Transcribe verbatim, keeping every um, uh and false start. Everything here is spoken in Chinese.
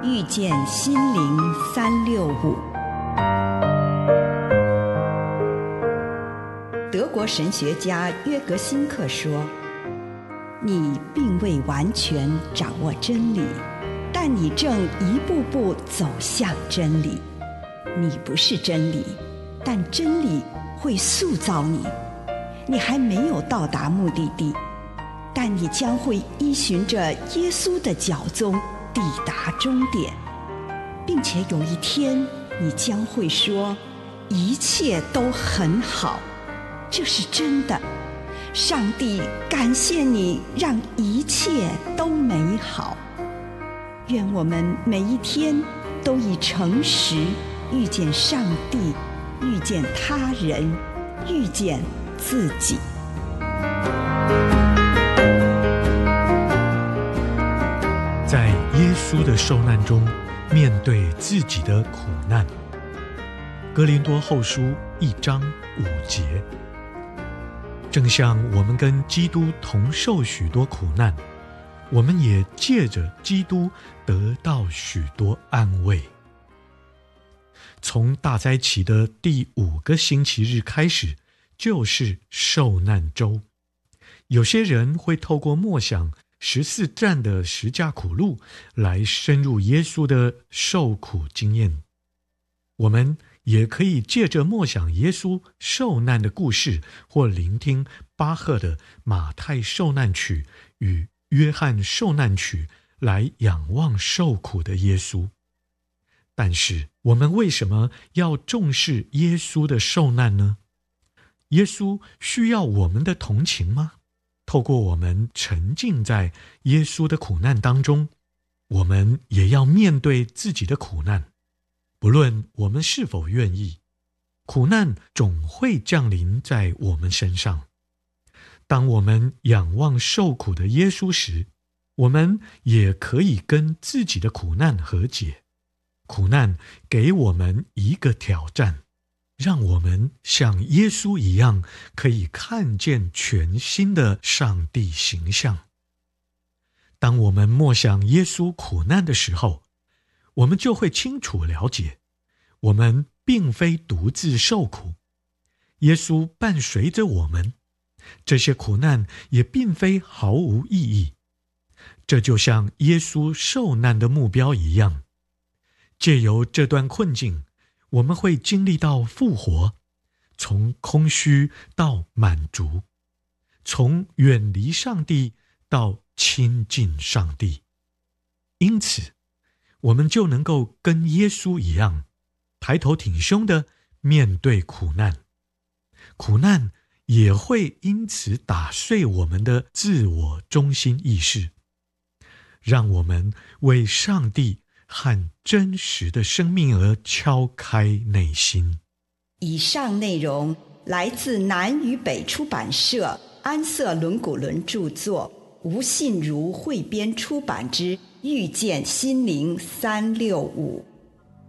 遇见心灵三六五。德国神学家约格辛克说，你并未完全掌握真理，但你正一步步走向真理。你不是真理，但真理会塑造你。你还没有到达目的地，但你将会依循着耶稣的脚踪抵达终点，并且有一天你将会说，一切都很好。这是真的。上帝感谢你，让一切都美好。愿我们每一天都以诚实遇见上帝，遇见他人，遇见自己。 在耶稣的受难中，面对自己的苦难。哥林多后书一章五节，正像我们跟基督同受许多苦难，我们也借着基督得到许多安慰。从大灾期的第五个星期日开始，就是受难周。有些人会透过默想十四站的十架苦路来深入耶稣的受苦经验。我们也可以借着默想耶稣受难的故事，或聆听巴赫的马太受难曲与约翰受难曲，来仰望受苦的耶稣。但是我们为什么要重视耶稣的受难呢？耶稣需要我们的同情吗？透过我们沉浸在耶稣的苦难当中，我们也要面对自己的苦难。不论我们是否愿意，苦难总会降临在我们身上。当我们仰望受苦的耶稣时，我们也可以跟自己的苦难和解。苦难给我们一个挑战，让我们像耶稣一样，可以看见全新的上帝形象。当我们默想耶稣苦难的时候，我们就会清楚了解，我们并非独自受苦，耶稣伴随着我们，这些苦难也并非毫无意义。这就像耶稣受难的目标一样，借由这段困境，我们会经历到复活，从空虚到满足，从远离上帝到亲近上帝。因此，我们就能够跟耶稣一样，抬头挺胸地面对苦难。苦难也会因此打碎我们的自我中心意识，让我们为上帝和真实的生命而敲开内心。 以上内容来自南与北出版社安瑟伦古伦著作，吴信如汇编出版之《遇见心灵三六五》。